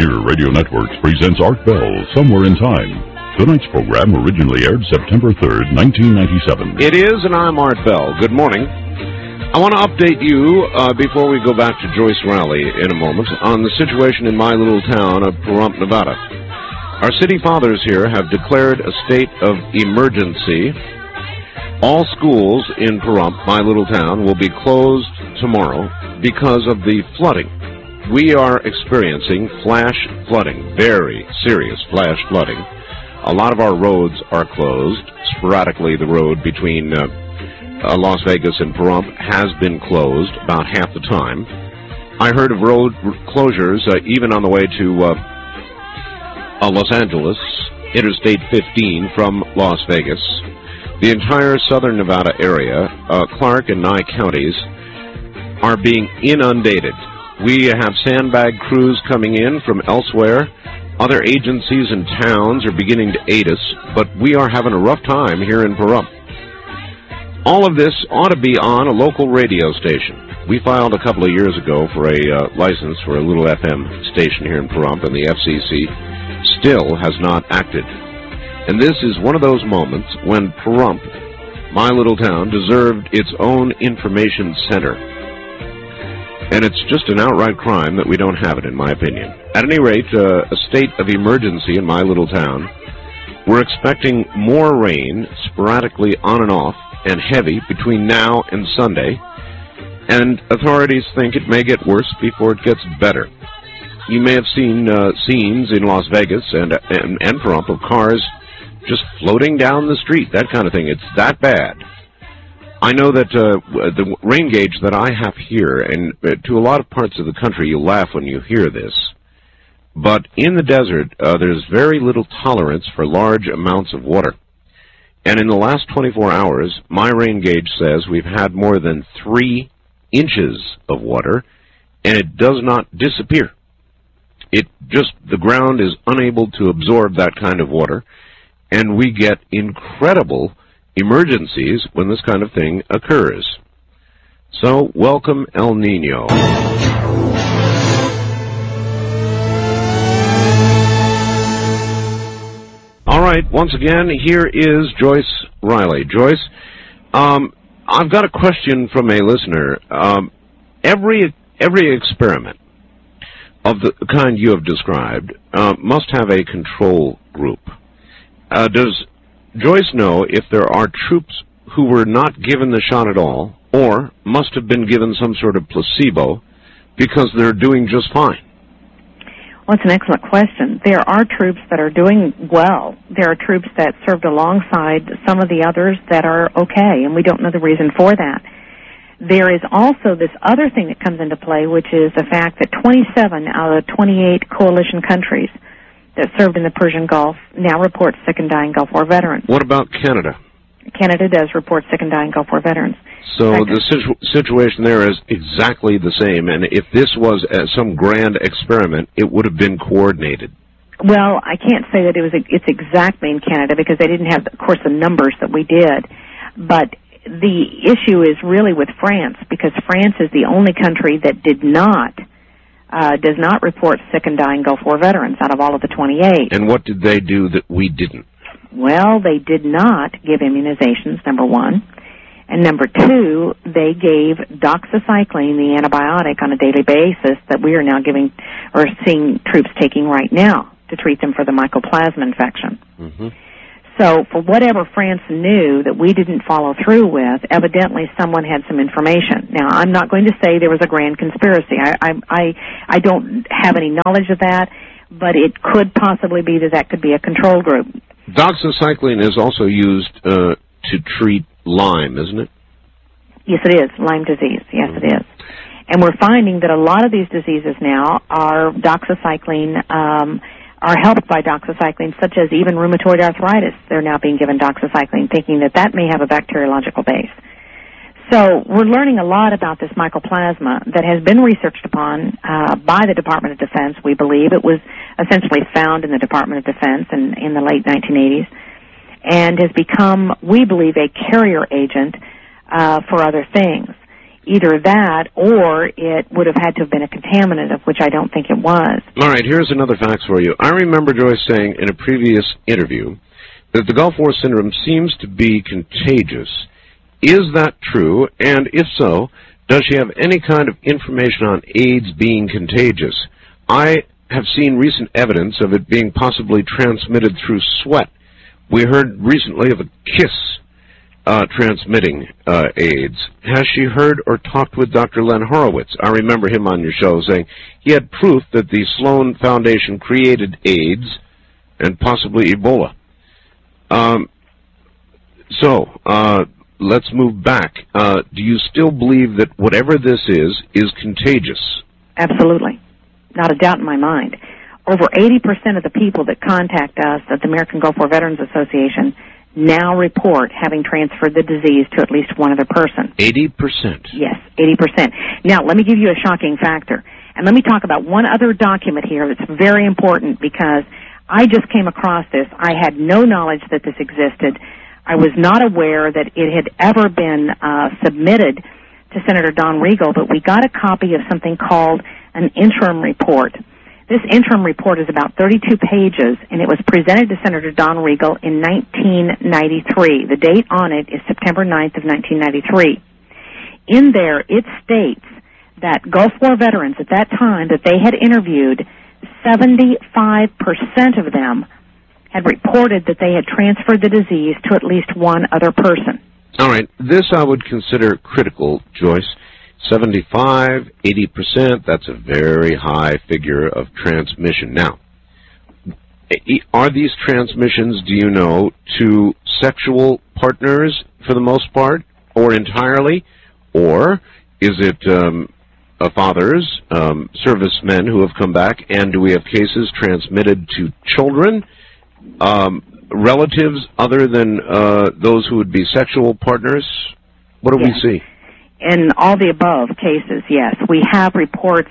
Frontier Radio Networks presents Art Bell, Somewhere in Time. Tonight's program originally aired September 3rd, 1997. It is, and I'm Art Bell. Good morning. I want to update you, before we go back to Joyce Riley in a moment, on the situation in my little town of Pahrump, Nevada. Our city fathers here have declared a state of emergency. All schools in Pahrump, my little town, will be closed tomorrow because of the flooding. We are experiencing flash flooding, very serious flash flooding. A lot of our roads are closed. Sporadically, the road between Las Vegas and Pahrump has been closed about half the time. I heard of road closures even on the way to Los Angeles, Interstate 15 from Las Vegas. The entire southern Nevada area, Clark and Nye counties, are being inundated. We have sandbag crews coming in from elsewhere. Other agencies and towns are beginning to aid us, but we are having a rough time here in Pahrump. All of this ought to be on a local radio station. We filed a couple of years ago for a license for a little FM station here in Pahrump, and the FCC still has not acted. And this is one of those moments when Pahrump, my little town, deserved its own information center. And it's just an outright crime that we don't have it, in my opinion. At any rate, a state of emergency in my little town. We're expecting more rain, sporadically on and off, and heavy between now and Sunday. And authorities think it may get worse before it gets better. You may have seen scenes in Las Vegas and Pahrump of cars just floating down the street, that kind of thing. It's that bad. I know that the rain gauge that I have here, and to a lot of parts of the country, you laugh when you hear this, but in the desert, there's very little tolerance for large amounts of water. And in the last 24 hours, my rain gauge says we've had more than 3 inches of water, and it does not disappear. The ground is unable to absorb that kind of water, and we get incredible emergencies when this kind of thing occurs. So, welcome El Nino. All right, once again, here is Joyce Riley. Joyce, I've got a question from a listener. Every experiment of the kind you have described must have a control group. Does Joyce know if there are troops who were not given the shot at all, or must have been given some sort of placebo because they're doing just fine? Well, it's an excellent question. There are troops that are doing well. There are troops that served alongside some of the others that are okay, and we don't know the reason for that. There is also this other thing that comes into play, which is the fact that 27 out of 28 coalition countries that served in the Persian Gulf now report sick and dying Gulf War veterans. What about Canada? Canada does report sick and dying Gulf War veterans. So the situation there is exactly the same, and if this was some grand experiment, it would have been coordinated. Well, I can't say that it's exactly in Canada because they didn't have, of course, the numbers that we did. But the issue is really with France, because France is the only country that does not report sick and dying Gulf War veterans out of all of the 28. And what did they do that we didn't? Well, they did not give immunizations, number one. And number two, they gave doxycycline, the antibiotic, on a daily basis that we are now giving or seeing troops taking right now to treat them for the mycoplasma infection. Mm-hmm. So for whatever France knew that we didn't follow through with, evidently someone had some information. Now, I'm not going to say there was a grand conspiracy. I don't have any knowledge of that, but it could possibly be that could be a control group. Doxycycline is also used to treat Lyme, isn't it? Yes, it is. Lyme disease. Yes, it is. And we're finding that a lot of these diseases now are helped by doxycycline, such as even rheumatoid arthritis. They're now being given doxycycline, thinking that may have a bacteriological base. So we're learning a lot about this mycoplasma that has been researched upon by the Department of Defense, we believe. It was essentially found in the Department of Defense in the late 1980s and has become, we believe, a carrier agent for other things. either that or it would have had to have been a contaminant, of which I don't think it was. All right, here's another fact for you. I remember Joyce saying in a previous interview that the Gulf War syndrome seems to be contagious. Is that true? And if so, does she have any kind of information on AIDS being contagious? I have seen recent evidence of it being possibly transmitted through sweat. We heard recently of a kiss transmitting AIDS. Has she heard or talked with Dr. Len Horowitz? I remember him on your show saying he had proof that the Sloan Foundation created AIDS and possibly Ebola. Let's move back. Do you still believe that whatever this is contagious? Absolutely. Not a doubt in my mind. Over 80% of the people that contact us at the American Gulf War Veterans Association now report having transferred the disease to at least one other person. 80%? Yes, 80%. Now, let me give you a shocking factor. And let me talk about one other document here that's very important because I just came across this. I had no knowledge that this existed. I was not aware that it had ever been submitted to Senator Don Regal, but we got a copy of something called an interim report. This interim report is about 32 pages, and it was presented to Senator Don Regal in 1993. The date on it is September 9th of 1993. In there, it states that Gulf War veterans at that time that they had interviewed, 75% of them had reported that they had transferred the disease to at least one other person. All right. This I would consider critical, Joyce. 75, 80%, that's a very high figure of transmission. Now, are these transmissions, do you know, to sexual partners for the most part, or entirely? Or is it fathers, servicemen who have come back, and do we have cases transmitted to children, relatives other than those who would be sexual partners? What do we see? In all the above cases, yes. We have reports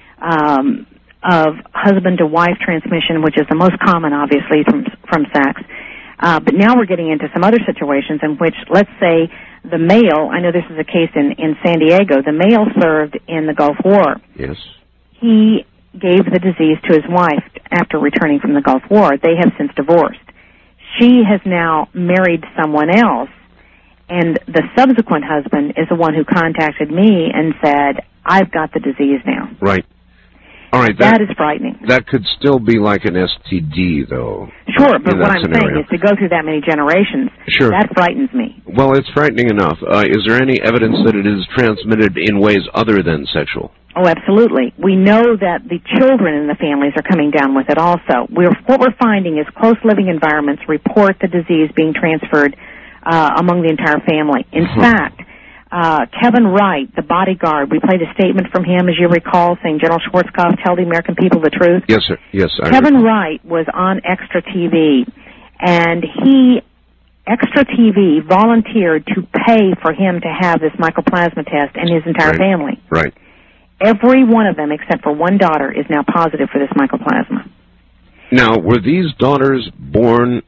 of husband-to-wife transmission, which is the most common, obviously, from sex. But now we're getting into some other situations in which, let's say, the male, I know this is a case in San Diego, the male served in the Gulf War. Yes. He gave the disease to his wife after returning from the Gulf War. They have since divorced. She has now married someone else, and the subsequent husband is the one who contacted me and said, I've got the disease now. Right. All right. That is frightening. That could still be like an STD, though. Sure, but what I'm saying is to go through that many generations, sure, that frightens me. Well, it's frightening enough. Is there any evidence that it is transmitted in ways other than sexual? Oh, absolutely. We know that the children in the families are coming down with it also. What we're finding is close living environments report the disease being transferred among the entire family. In fact, Kevin Wright, the bodyguard, we played a statement from him, as you recall, saying, General Schwarzkopf, tell the American people the truth. Yes, sir. Yes, Kevin Wright was on Extra TV, and Extra TV volunteered to pay for him to have this mycoplasma test and his entire family. Right. Every one of them, except for one daughter, is now positive for this mycoplasma. Now, were these daughters born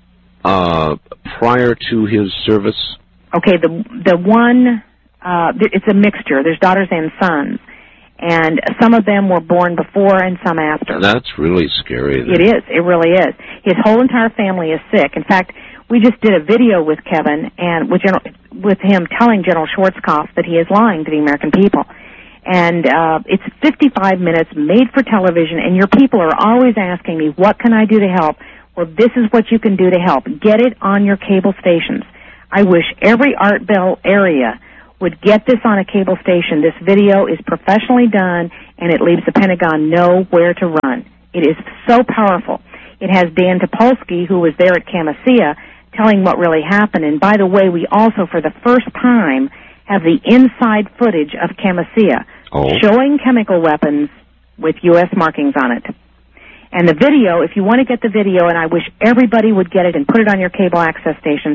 prior to his service? Okay, the one, it's a mixture. There's daughters and sons. And some of them were born before and some after. That's really scary. It is. It really is. His whole entire family is sick. In fact, we just did a video with Kevin and with him telling General Schwarzkopf that he is lying to the American people. And it's 55 minutes, made for television, and your people are always asking me, what can I do to help? Well, this is what you can do to help. Get it on your cable stations. I wish every Art Bell area would get this on a cable station. This video is professionally done, and it leaves the Pentagon know where to run. It is so powerful. It has Dan Topolsky, who was there at Camisea, telling what really happened. And by the way, we also, for the first time, have the inside footage of Camisea showing chemical weapons with U.S. markings on it. And the video, if you want to get the video, and I wish everybody would get it and put it on your cable access stations,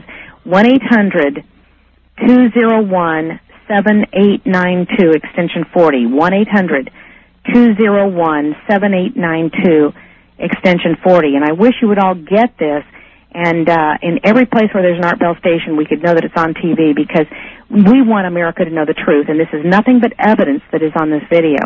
1-800-201-7892, extension 40. 1-800-201-7892, extension 40. And I wish you would all get this. And in every place where there's an Art Bell station, we could know that it's on TV, because We want America to know the truth, and this is nothing but evidence that is on this video.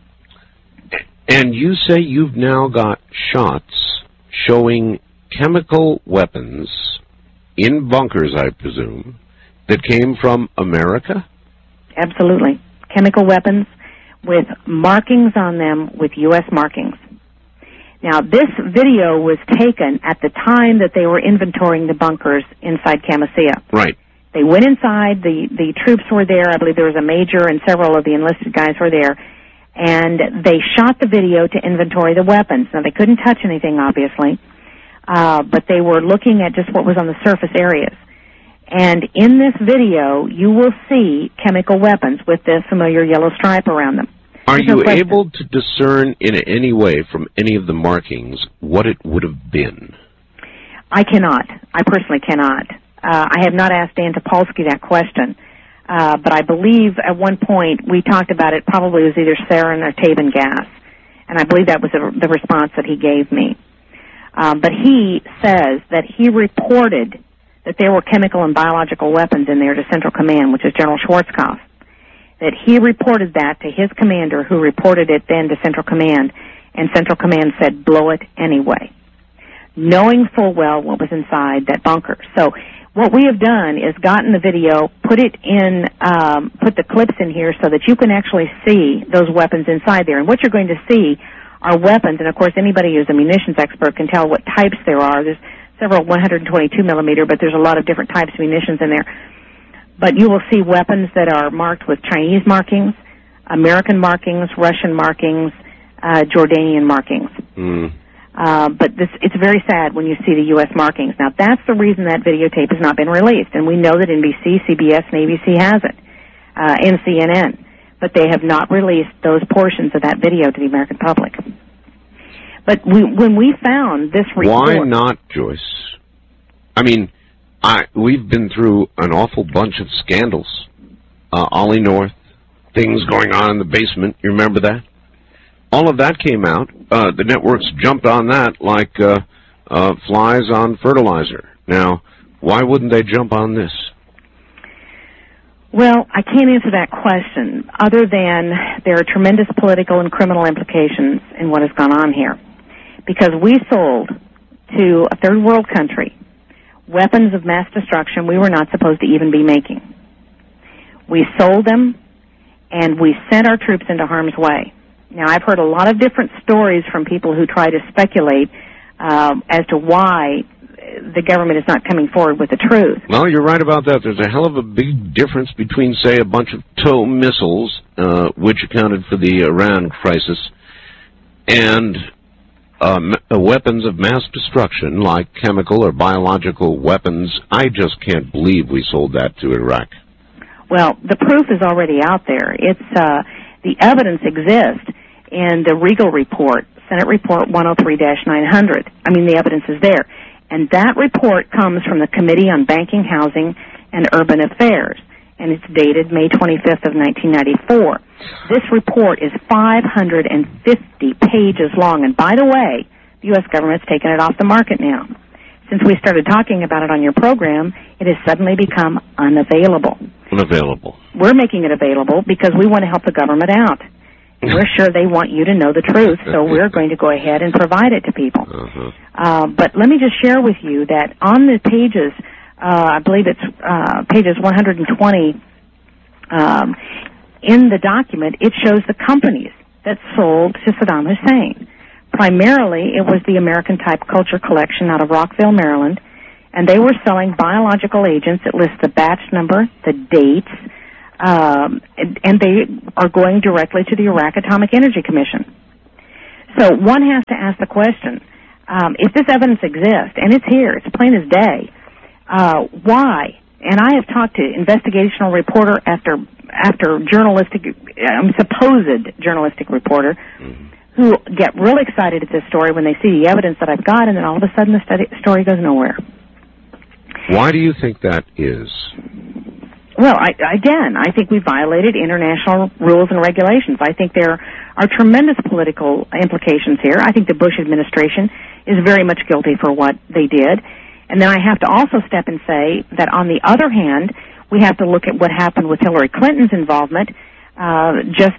And you say you've now got shots showing chemical weapons in bunkers, I presume, that came from America? Absolutely. Chemical weapons with markings on them with U.S. markings. Now, this video was taken at the time that they were inventorying the bunkers inside Camisea. Right. They went inside, the troops were there, I believe there was a major and several of the enlisted guys were there, and they shot the video to inventory the weapons. Now, they couldn't touch anything, obviously, but they were looking at just what was on the surface areas. And in this video, you will see chemical weapons with the familiar yellow stripe around them. Are you able to discern in any way from any of the markings what it would have been? I cannot. I personally cannot. I have not asked Dan Topolsky that question, but I believe at one point we talked about it probably was either sarin or Tabun gas, and I believe that was the response that he gave me. But he says that he reported that there were chemical and biological weapons in there to Central Command, which is General Schwarzkopf, that he reported that to his commander, who reported it then to Central Command, and Central Command said, blow it anyway, knowing full well what was inside that bunker. So what we have done is gotten the video, put it in, put the clips in here so that you can actually see those weapons inside there. And what you're going to see are weapons, and of course anybody who's a munitions expert can tell what types there are. There's several 122 millimeter, but there's a lot of different types of munitions in there. But you will see weapons that are marked with Chinese markings, American markings, Russian markings, Jordanian markings. But it's very sad when you see the U.S. markings. Now, that's the reason that videotape has not been released, and we know that NBC, CBS, and ABC has it, and CNN, but they have not released those portions of that video to the American public. But when we found this report... Why not, Joyce? I mean, we've been through an awful bunch of scandals. Ollie North, things going on in the basement, you remember that? All of that came out. The networks jumped on that like flies on fertilizer. Now, why wouldn't they jump on this? Well, I can't answer that question, other than there are tremendous political and criminal implications in what has gone on here. Because we sold to a third world country weapons of mass destruction we were not supposed to even be making. We sold them, and we sent our troops into harm's way. Now, I've heard a lot of different stories from people who try to speculate as to why the government is not coming forward with the truth. Well, you're right about that. There's a hell of a big difference between, say, a bunch of TOW missiles, which accounted for the Iran crisis, and weapons of mass destruction, like chemical or biological weapons. I just can't believe we sold that to Iraq. Well, the proof is already out there. It's the evidence exists in the Regal report, Senate Report 103-900. I mean, the evidence is there. And that report comes from the Committee on Banking, Housing, and Urban Affairs, and it's dated May 25th of 1994. This report is 550 pages long, and by the way, the U.S. government's taken it off the market now. Since we started talking about it on your program, it has suddenly become unavailable. Unavailable. We're making it available because we want to help the government out. And we're sure they want you to know the truth, so we're going to go ahead and provide it to people. But let me just share with you that on the pages, I believe it's pages 120 in the document, it shows the companies that sold to Saddam Hussein. Primarily, it was the American Type Culture Collection out of Rockville, Maryland, and they were selling biological agents. It lists the batch number, the dates, and they are going directly to the Iraq Atomic Energy Commission. So one has to ask the question, if this evidence exists, and it's here, it's plain as day, why? And I have talked to investigational reporter after journalistic, supposed journalistic reporter, who get real excited at this story when they see the evidence that I've got, and then all of a sudden the story goes nowhere. Why do you think that is? Well, I think we violated international rules and regulations. I think there are tremendous political implications here. I think the Bush administration is very much guilty for what they did. And then I have to also step and say that on the other hand, We have to look at what happened with Hillary Clinton's involvement just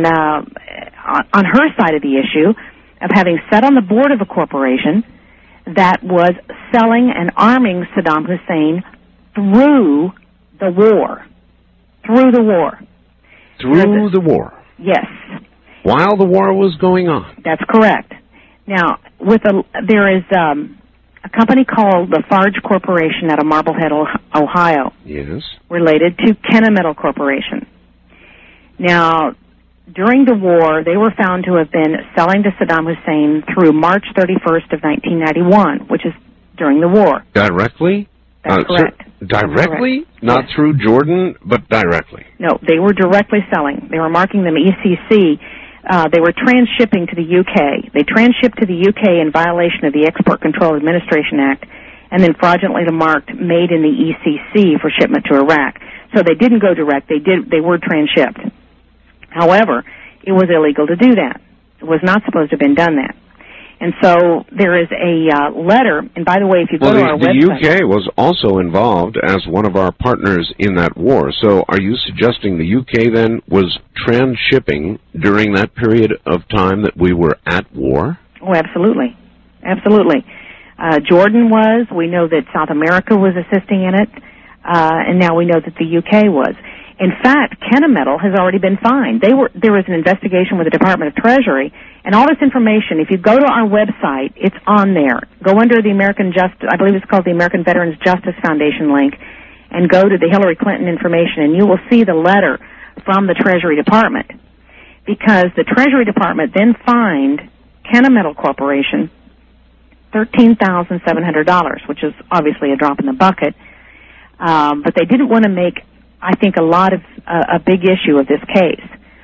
on her side of the issue of having sat on the board of a corporation that was selling and arming Saddam Hussein through the war. Through the war. Through the war? Yes. While the war was going on? That's correct. Now, there is a company called Lafarge Corporation out of Marblehead, Ohio. Yes. Related to Kennametal Corporation. Now, during the war, they were found to have been selling to Saddam Hussein through March 31st of 1991, which is during the war. Directly? That's correct. Directly? Correct. Not yes. through Jordan, but directly? No, they were directly selling. They were marking them ECC. They were transshipping to the UK. They transshipped to the UK in violation of the Export Control Administration Act, and then fraudulently marked made in the ECC for shipment to Iraq. So they didn't go direct. They were transshipped. However, it was illegal to do that. It was not supposed to have been done that. And so there is a letter, and by the way, if you go to our website... the UK was also involved as one of our partners in that war. So are you suggesting the UK then was transshipping during that period of time that we were at war? Oh, absolutely. Absolutely. Jordan was. We know that South America was assisting in it. And now we know that the UK was. In fact, Kennametal has already been fined. There was an investigation with the Department of Treasury, and all this information, if you go to our website, it's on there. Go under the I believe it's called the American Veterans Justice Foundation link, and go to the Hillary Clinton information, and you will see the letter from the Treasury Department. Because the Treasury Department then fined Kennametal Corporation $13,700, which is obviously a drop in the bucket. But they didn't want to make, I think, a big issue of this case.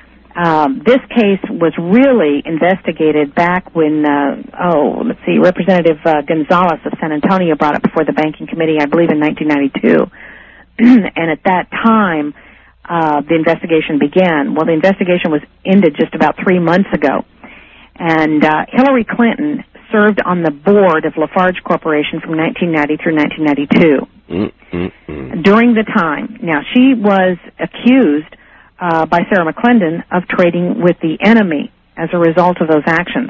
This case was really investigated back when, Representative Gonzalez of San Antonio brought it before the Banking Committee, I believe in 1992. And at that time, the investigation began. Well, the investigation was ended just about 3 months ago. And Hillary Clinton served on the board of Lafarge Corporation from 1990 through 1992. During the time, now she was accused by Sarah McClendon of trading with the enemy as a result of those actions.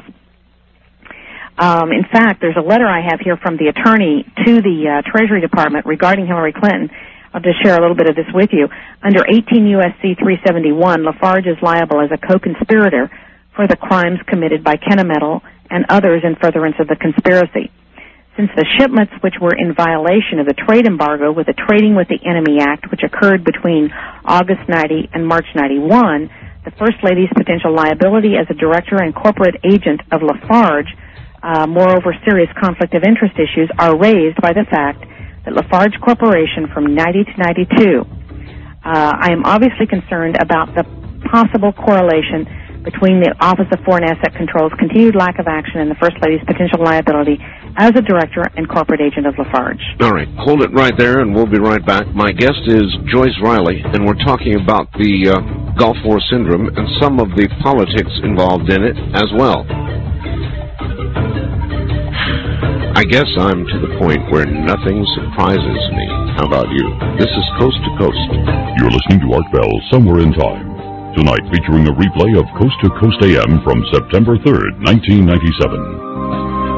In fact, there's a letter I have here from the attorney to the Treasury Department regarding Hillary Clinton. I'll just share a little bit of this with you. Under 18 U.S.C. 371, Lafarge is liable as a co-conspirator for the crimes committed by Kennametal and others in furtherance of the conspiracy. Since the shipments which were in violation of the trade embargo with the Trading with the Enemy Act, which occurred between August 90 and March 91, the First Lady's potential liability as a director and corporate agent of Lafarge, moreover serious conflict of interest issues, are raised by the fact that Lafarge Corporation from 90 to 92, I am obviously concerned about the possible correlation between the Office of Foreign Asset Control's continued lack of action and the First Lady's potential liability as a director and corporate agent of Lafarge. All right, hold it right there, and we'll be right back. My guest is Joyce Riley, and we're talking about the Gulf War Syndrome and some of the politics involved in it as well. I guess I'm to the point where nothing surprises me. How about you? This is Coast to Coast. You're listening to Art Bell, Somewhere in Time. Tonight featuring a replay of Coast to Coast AM from September 3rd, 1997.